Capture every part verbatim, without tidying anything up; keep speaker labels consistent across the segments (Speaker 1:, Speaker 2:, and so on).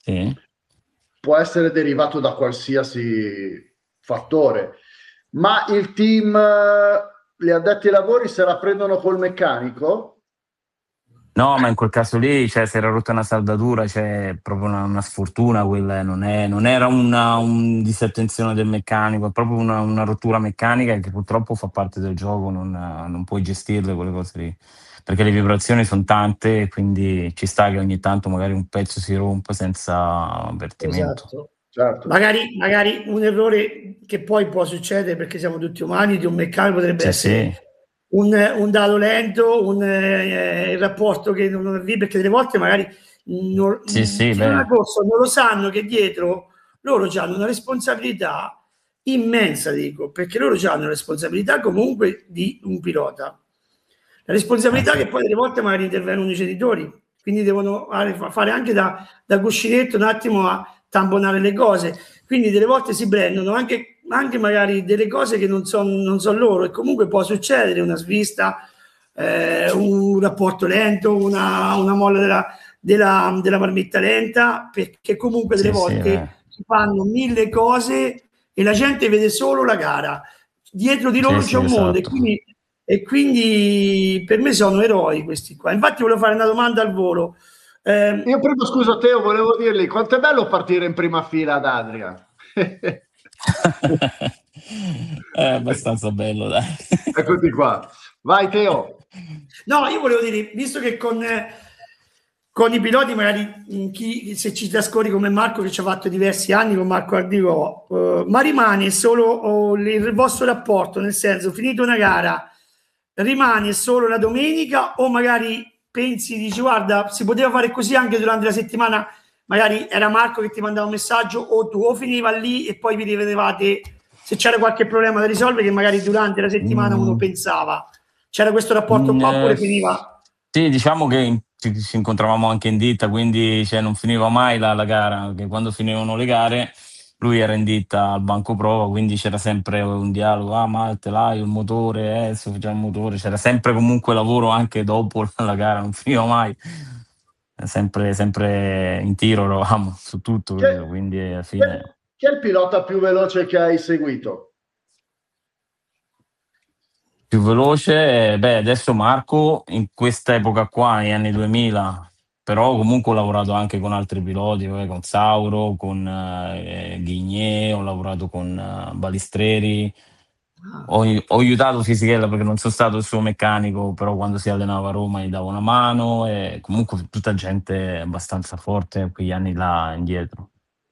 Speaker 1: Sì.
Speaker 2: può essere derivato da qualsiasi fattore, ma il team, gli addetti ai lavori se la prendono col meccanico?
Speaker 1: No, ma in quel caso lì, cioè, si era rotta una saldatura, c'è proprio una, una sfortuna quella, eh, non, è, non era una un disattenzione del meccanico, è proprio una, una rottura meccanica che purtroppo fa parte del gioco, non, non puoi gestirle quelle cose lì, perché le vibrazioni sono tante e quindi ci sta che ogni tanto magari un pezzo si rompe senza avvertimento.
Speaker 3: Esatto.
Speaker 2: Certo.
Speaker 3: Magari, magari un errore che poi può succedere perché siamo tutti umani, di un meccanico potrebbe
Speaker 1: Sì,
Speaker 3: essere
Speaker 1: sì.
Speaker 3: un, un dado lento, un, eh, il rapporto che non non avvii, perché delle volte magari non,
Speaker 1: Sì, sì,
Speaker 3: chi non ha
Speaker 1: beh,
Speaker 3: corso non lo sanno che dietro loro hanno una responsabilità immensa, dico, perché loro hanno la responsabilità comunque di un pilota. La
Speaker 1: eh
Speaker 3: responsabilità
Speaker 1: sì.
Speaker 3: che poi delle volte magari intervengono i genitori, quindi devono fare anche da, da cuscinetto un attimo a tamponare le cose, quindi delle volte si prendono anche, anche magari delle cose che non sono non son loro, e comunque può succedere una svista, eh, un rapporto lento, una, una molla della, della, della marmitta lenta, perché comunque delle
Speaker 1: Sì, sì,
Speaker 3: volte
Speaker 1: beh.
Speaker 3: si fanno mille cose e la gente vede solo la gara, dietro di
Speaker 1: Sì,
Speaker 3: loro c'è
Speaker 1: sì,
Speaker 3: un mondo, e
Speaker 1: esatto.
Speaker 3: quindi, e quindi per me sono eroi questi qua. Infatti volevo fare una domanda al volo. Eh,
Speaker 2: Io prima, scusa Teo, volevo dirgli quanto è bello partire in prima fila ad Adria.
Speaker 1: È abbastanza bello, dai.
Speaker 2: Eccoti qua. Vai Teo.
Speaker 3: No, io volevo dire, visto che con, eh, con i piloti, magari chi, se ci trascorri come Marco, che ci ha fatto diversi anni con Marco Ardico, eh, ma rimane solo oh, il vostro rapporto, nel senso, finito una gara, rimane solo la domenica, o magari pensi, dici, guarda, si poteva fare così anche durante la settimana, magari era Marco che ti mandava un messaggio, o tu, o finiva lì e poi vi rivedevate se c'era qualche problema da risolvere che magari durante la settimana uno
Speaker 1: Mm,
Speaker 3: pensava. C'era questo rapporto
Speaker 1: mm,
Speaker 3: qua
Speaker 1: eh,
Speaker 3: oppure finiva?
Speaker 1: sì, diciamo che in- ci, ci incontravamo anche in ditta, quindi cioè, non finiva mai la, la gara, che quando finivano le gare lui era in ditta al banco prova, quindi c'era sempre un dialogo, ah ma te l'hai il motore, eh, se facciamo il motore, c'era sempre comunque lavoro anche dopo la gara, non finiva mai. Sempre, sempre in tiro eravamo su tutto,
Speaker 2: Chi
Speaker 1: capito?
Speaker 2: è,
Speaker 1: Quindi alla
Speaker 2: chi è-
Speaker 1: fine.
Speaker 2: chi è il pilota più veloce che hai seguito?
Speaker 1: Più veloce, beh, adesso Marco in questa epoca qua, negli anni duemila, però comunque ho lavorato anche con altri piloti, vabbè, con Sauro, con eh, Ghigné, ho lavorato con eh, Balistreri, ho, ho aiutato Fisichella perché non sono stato il suo meccanico, però quando si allenava a Roma gli davo una mano, e comunque tutta gente abbastanza forte quegli anni là indietro.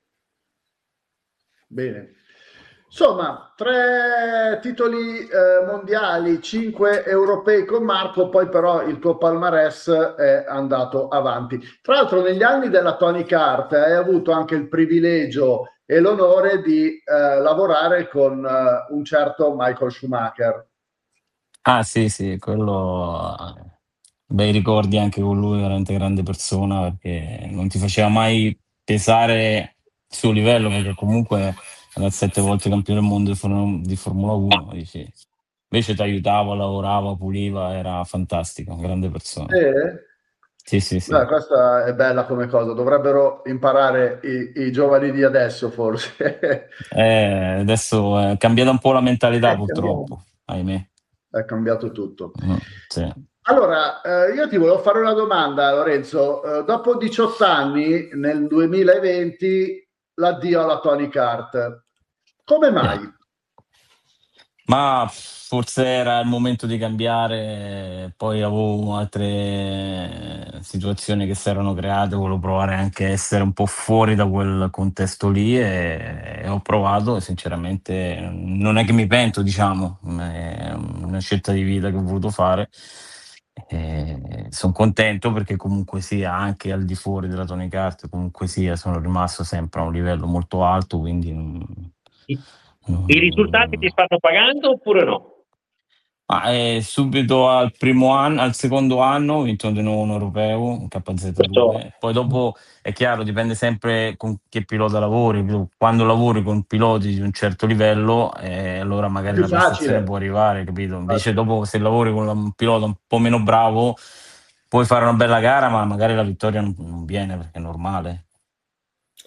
Speaker 2: Bene. Insomma, tre titoli eh, mondiali, cinque europei con Marco, poi però il tuo palmarès è andato avanti. Tra l'altro, negli anni della Tony Kart hai avuto anche il privilegio e l'onore di eh, lavorare con eh, un certo Michael Schumacher.
Speaker 1: Ah sì, sì, quello, eh, bei ricordi anche con lui, veramente grande persona, perché non ti faceva mai pesare il suo livello, perché comunque era sette volte campione del mondo di, Form- di Formula uno, dici. Invece ti aiutava, lavorava, puliva, era fantastico, grande persona.
Speaker 2: E,
Speaker 1: Sì, sì,
Speaker 2: beh,
Speaker 1: sì.
Speaker 2: questa è bella come cosa, dovrebbero imparare i, i giovani di adesso forse.
Speaker 1: Eh, adesso è cambiata un po' la mentalità
Speaker 3: È cambiato.
Speaker 1: purtroppo, ahimè.
Speaker 2: È cambiato tutto.
Speaker 1: Mm, sì.
Speaker 2: Allora, eh, io ti volevo fare una domanda, Lorenzo. Eh, dopo diciotto anni, nel duemilaventi, l'addio alla Tony Kart. Come
Speaker 1: Sì.
Speaker 2: mai?
Speaker 1: Ma forse era il momento di cambiare, poi avevo altre situazioni che si erano create, volevo provare anche a essere un po' fuori da quel contesto lì e, e ho provato e sinceramente non è che mi pento, diciamo, è una scelta di vita che ho voluto fare. Sono contento perché comunque sia anche al di fuori della Tony Kart, comunque sia sono rimasto sempre a un livello molto alto, quindi non,
Speaker 4: I, i risultati ti
Speaker 1: non-
Speaker 4: stanno pagando oppure no?
Speaker 1: Ma, eh, subito al primo anno, al secondo anno ho vinto di nuovo un europeo, un K Z
Speaker 4: Questo
Speaker 1: due. Poi dopo è chiaro, dipende sempre con che pilota lavori. Quando lavori con piloti di un certo livello, eh, allora
Speaker 2: È
Speaker 1: magari
Speaker 2: più
Speaker 1: la prestazione
Speaker 2: facile.
Speaker 1: può arrivare, capito? Invece
Speaker 2: Facile.
Speaker 1: dopo se lavori con un pilota un po' meno bravo, puoi fare una bella gara, ma magari la vittoria non, non viene perché è normale.